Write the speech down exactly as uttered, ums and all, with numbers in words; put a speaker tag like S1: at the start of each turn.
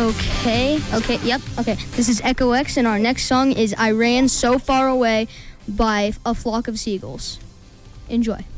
S1: Okay, okay, yep, okay. This is Echo X, and our next song is I Ran So Far Away by A Flock of Seagulls. Enjoy.